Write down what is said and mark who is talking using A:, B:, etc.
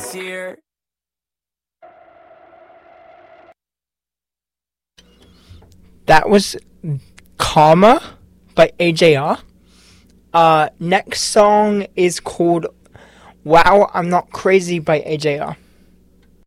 A: is here.
B: That was Karma by AJR. Next song is called Wow, I'm Not Crazy by AJR.